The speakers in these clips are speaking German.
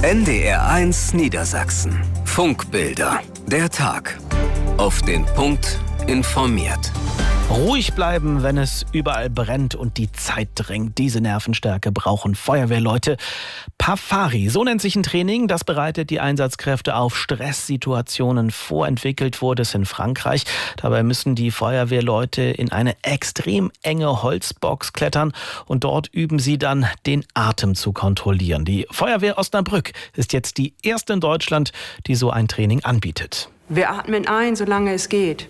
NDR1 Niedersachsen. Funkbilder. Der Tag. Auf den Punkt informiert. Ruhig bleiben, wenn es überall brennt und die Zeit drängt. Diese Nervenstärke brauchen Feuerwehrleute. PAFARI, so nennt sich ein Training, das bereitet die Einsatzkräfte auf Stresssituationen vor. Entwickelt wurde es in Frankreich. Dabei müssen die Feuerwehrleute in eine extrem enge Holzbox klettern und dort üben sie dann, den Atem zu kontrollieren. Die Feuerwehr Osnabrück ist jetzt die erste in Deutschland, die so ein Training anbietet. Wir atmen ein, solange es geht.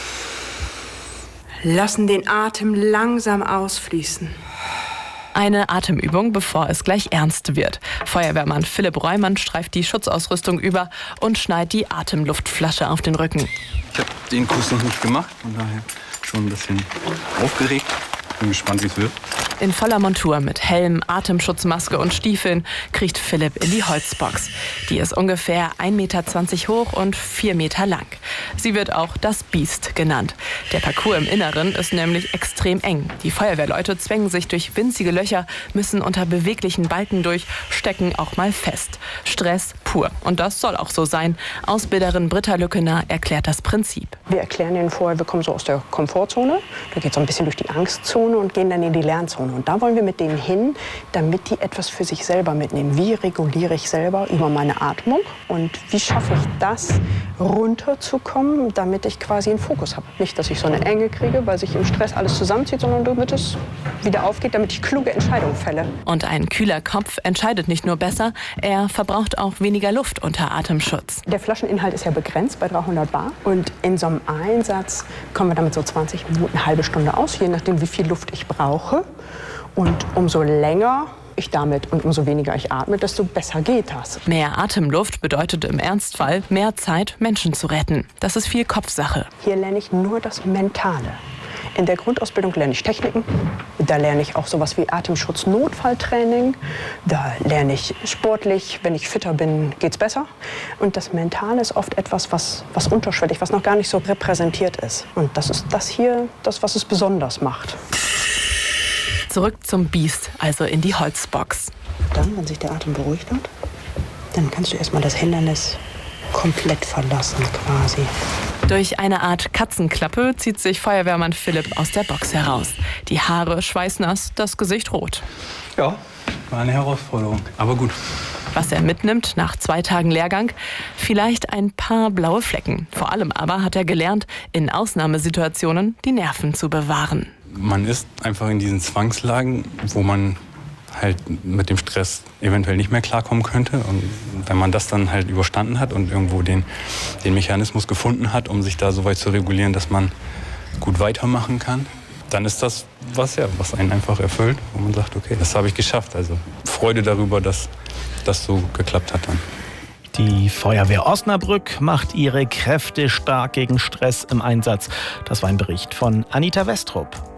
Lassen den Atem langsam ausfließen. Eine Atemübung, bevor es gleich ernst wird. Feuerwehrmann Philipp Reumann streift die Schutzausrüstung über und schneidet die Atemluftflasche auf den Rücken. Ich habe den Kurs noch nicht gemacht, von daher schon ein bisschen aufgeregt. Bin gespannt, wie es wird. In voller Montur mit Helm, Atemschutzmaske und Stiefeln kriecht Philipp in die Holzbox. Die ist ungefähr 1,20 Meter hoch und 4 Meter lang. Sie wird auch das Biest genannt. Der Parcours im Inneren ist nämlich extrem eng. Die Feuerwehrleute zwängen sich durch winzige Löcher, müssen unter beweglichen Balken durch, stecken auch mal fest. Stress pur. Und das soll auch so sein. Ausbilderin Britta Lückener erklärt das Prinzip. Wir erklären ihnen vorher, wir kommen so aus der Komfortzone. Da geht es so ein bisschen durch die Angstzone und gehen dann in die Lernzone. Und da wollen wir mit denen hin, damit die etwas für sich selber mitnehmen. Wie reguliere ich selber über meine Atmung und wie schaffe ich das, runterzukommen, damit ich quasi einen Fokus habe. Nicht, dass ich so eine Enge kriege, weil sich im Stress alles zusammenzieht, sondern damit es wieder aufgeht, damit ich kluge Entscheidungen fälle. Und ein kühler Kopf entscheidet nicht nur besser, er verbraucht auch weniger Luft unter Atemschutz. Der Flascheninhalt ist ja begrenzt bei 300 Bar. Und in so einem Einsatz kommen wir damit so 20 Minuten, eine halbe Stunde aus, je nachdem, wie viel Luft ich brauche. Und umso länger ich damit und umso weniger ich atme, desto besser geht das. Mehr Atemluft bedeutet im Ernstfall mehr Zeit, Menschen zu retten. Das ist viel Kopfsache. Hier lerne ich nur das Mentale. In der Grundausbildung lerne ich Techniken. Da lerne ich auch sowas wie Atemschutz-Notfalltraining. Da lerne ich sportlich, wenn ich fitter bin, geht's besser. Und das Mentale ist oft etwas, was unterschwellig, was noch gar nicht so repräsentiert ist. Und das ist das hier, das, was es besonders macht. Zurück zum Biest, also in die Holzbox. Dann, wenn sich der Atem beruhigt hat, dann kannst du erstmal das Hindernis komplett verlassen quasi. Durch eine Art Katzenklappe zieht sich Feuerwehrmann Philipp aus der Box heraus. Die Haare schweißnass, das Gesicht rot. Ja, war eine Herausforderung, aber gut. Was er mitnimmt nach 2 Tagen Lehrgang? Vielleicht ein paar blaue Flecken. Vor allem aber hat er gelernt, in Ausnahmesituationen die Nerven zu bewahren. Man ist einfach in diesen Zwangslagen, wo man halt mit dem Stress eventuell nicht mehr klarkommen könnte. Und wenn man das dann halt überstanden hat und irgendwo den Mechanismus gefunden hat, um sich da so weit zu regulieren, dass man gut weitermachen kann, dann ist das was einen einfach erfüllt, wo man sagt, okay, das habe ich geschafft. Also Freude darüber, dass das so geklappt hat dann. Die Feuerwehr Osnabrück macht ihre Kräfte stark gegen Stress im Einsatz. Das war ein Bericht von Anita Westrup.